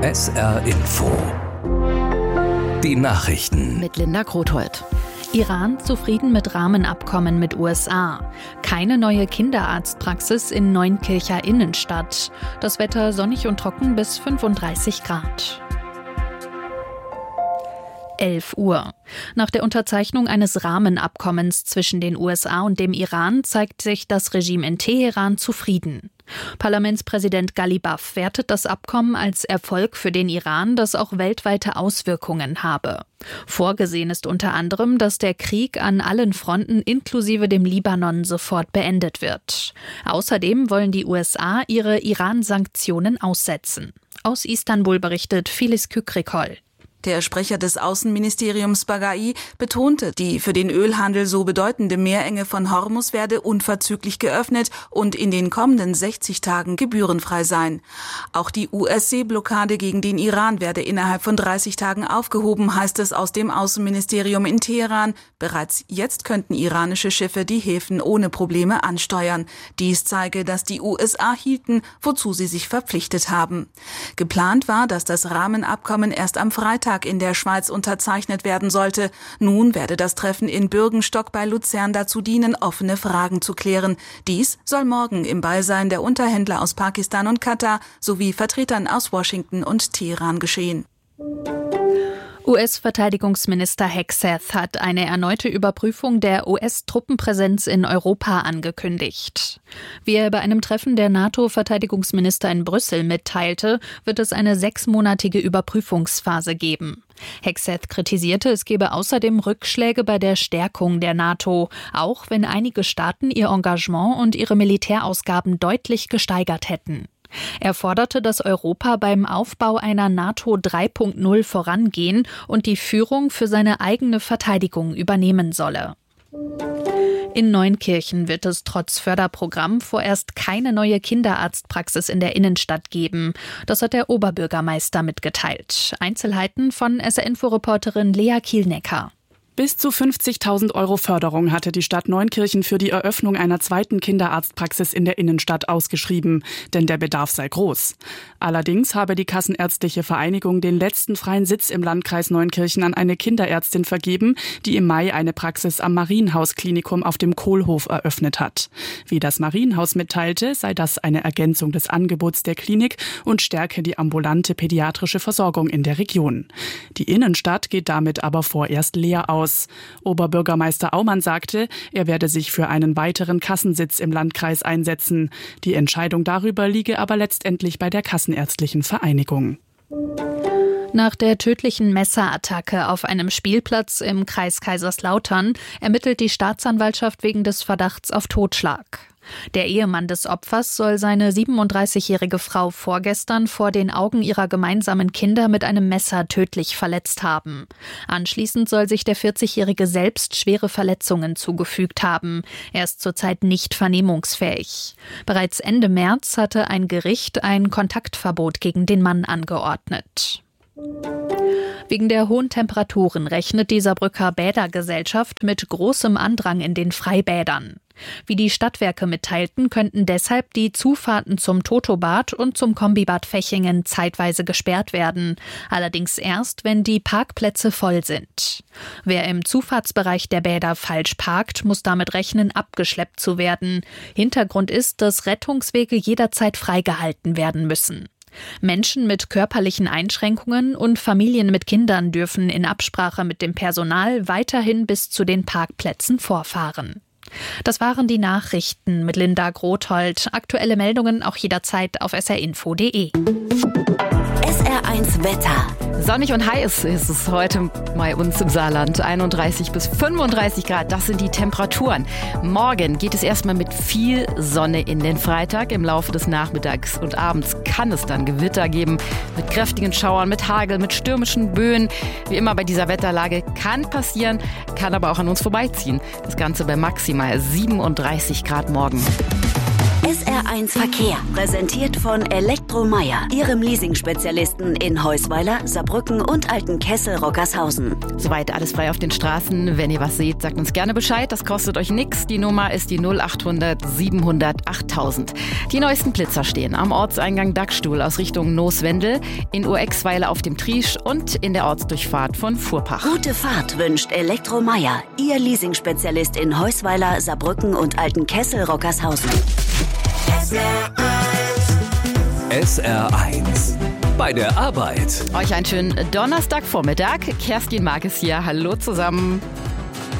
SR Info. Die Nachrichten. Mit Linda Grothold. Iran zufrieden mit Rahmenabkommen mit USA. Keine neue Kinderarztpraxis in Neunkircher Innenstadt. Das Wetter sonnig und trocken bis 35 Grad. 11 Uhr. Nach der Unterzeichnung eines Rahmenabkommens zwischen den USA und dem Iran zeigt sich das Regime in Teheran zufrieden. Parlamentspräsident Ghalibaf wertet das Abkommen als Erfolg für den Iran, das auch weltweite Auswirkungen habe. Vorgesehen ist unter anderem, dass der Krieg an allen Fronten inklusive dem Libanon sofort beendet wird. Außerdem wollen die USA ihre Iran-Sanktionen aussetzen. Aus Istanbul berichtet Filiz Kükrikol. Der Sprecher des Außenministeriums Bagai betonte, die für den Ölhandel so bedeutende Meerenge von Hormuz werde unverzüglich geöffnet und in den kommenden 60 Tagen gebührenfrei sein. Auch die US-Seeblockade gegen den Iran werde innerhalb von 30 Tagen aufgehoben, heißt es aus dem Außenministerium in Teheran. Bereits jetzt könnten iranische Schiffe die Häfen ohne Probleme ansteuern. Dies zeige, dass die USA hielten, wozu sie sich verpflichtet haben. Geplant war, dass das Rahmenabkommen erst am Freitag in der Schweiz unterzeichnet werden sollte. Nun werde das Treffen in Bürgenstock bei Luzern dazu dienen, offene Fragen zu klären. Dies soll morgen im Beisein der Unterhändler aus Pakistan und Katar sowie Vertretern aus Washington und Teheran geschehen. US-Verteidigungsminister Hegseth hat eine erneute Überprüfung der US-Truppenpräsenz in Europa angekündigt. Wie er bei einem Treffen der NATO-Verteidigungsminister in Brüssel mitteilte, wird es eine 6-monatige Überprüfungsphase geben. Hegseth kritisierte, es gebe außerdem Rückschläge bei der Stärkung der NATO, auch wenn einige Staaten ihr Engagement und ihre Militärausgaben deutlich gesteigert hätten. Er forderte, dass Europa beim Aufbau einer NATO 3.0 vorangehen und die Führung für seine eigene Verteidigung übernehmen solle. In Neunkirchen wird es trotz Förderprogramm vorerst keine neue Kinderarztpraxis in der Innenstadt geben. Das hat der Oberbürgermeister mitgeteilt. Einzelheiten von SR-Info-Reporterin Lea Kielnecker. Bis zu 50.000 € Förderung hatte die Stadt Neunkirchen für die Eröffnung einer zweiten Kinderarztpraxis in der Innenstadt ausgeschrieben, denn der Bedarf sei groß. Allerdings habe die Kassenärztliche Vereinigung den letzten freien Sitz im Landkreis Neunkirchen an eine Kinderärztin vergeben, die im Mai eine Praxis am Marienhaus-Klinikum auf dem Kohlhof eröffnet hat. Wie das Marienhaus mitteilte, sei das eine Ergänzung des Angebots der Klinik und stärke die ambulante pädiatrische Versorgung in der Region. Die Innenstadt geht damit aber vorerst leer aus. Oberbürgermeister Aumann sagte, er werde sich für einen weiteren Kassensitz im Landkreis einsetzen. Die Entscheidung darüber liege aber letztendlich bei der Kassenärztlichen Vereinigung. Nach der tödlichen Messerattacke auf einem Spielplatz im Kreis Kaiserslautern ermittelt die Staatsanwaltschaft wegen des Verdachts auf Totschlag. Der Ehemann des Opfers soll seine 37-jährige Frau vorgestern vor den Augen ihrer gemeinsamen Kinder mit einem Messer tödlich verletzt haben. Anschließend soll sich der 40-jährige selbst schwere Verletzungen zugefügt haben. Er ist zurzeit nicht vernehmungsfähig. Bereits Ende März hatte ein Gericht ein Kontaktverbot gegen den Mann angeordnet. Wegen der hohen Temperaturen rechnet die Saarbrücker Bädergesellschaft mit großem Andrang in den Freibädern. Wie die Stadtwerke mitteilten, könnten deshalb die Zufahrten zum Totobad und zum Kombibad Fechingen zeitweise gesperrt werden. Allerdings erst, wenn die Parkplätze voll sind. Wer im Zufahrtsbereich der Bäder falsch parkt, muss damit rechnen, abgeschleppt zu werden. Hintergrund ist, dass Rettungswege jederzeit freigehalten werden müssen. Menschen mit körperlichen Einschränkungen und Familien mit Kindern dürfen in Absprache mit dem Personal weiterhin bis zu den Parkplätzen vorfahren. Das waren die Nachrichten mit Linda Grothold. Aktuelle Meldungen auch jederzeit auf srinfo.de. SR1 Wetter. Sonnig und heiß ist es heute bei uns im Saarland. 31 bis 35 Grad, das sind die Temperaturen. Morgen geht es erstmal mit viel Sonne in den Freitag. Im Laufe des Nachmittags und Abends kann es dann Gewitter geben. Mit kräftigen Schauern, mit Hagel, mit stürmischen Böen. Wie immer bei dieser Wetterlage kann passieren, kann aber auch an uns vorbeiziehen. Das Ganze bei maximal 37 Grad morgen. SR1 Verkehr, präsentiert von Elektromeyer, Ihrem Leasing-Spezialisten in Heusweiler, Saarbrücken und Altenkessel-Rockershausen. Soweit alles frei auf den Straßen. Wenn ihr was seht, sagt uns gerne Bescheid. Das kostet euch nichts. Die Nummer ist die 0800 700 8000. Die neuesten Blitzer stehen am Ortseingang Dachstuhl aus Richtung Nooswendel, in Urexweiler auf dem Triesch und in der Ortsdurchfahrt von Fuhrpach. Gute Fahrt wünscht Elektromeyer, Ihr Leasing-Spezialist in Heusweiler, Saarbrücken und Altenkessel-Rockershausen. SR1 bei der Arbeit. Euch einen schönen Donnerstagvormittag. Kerstin Markes hier. Hallo zusammen.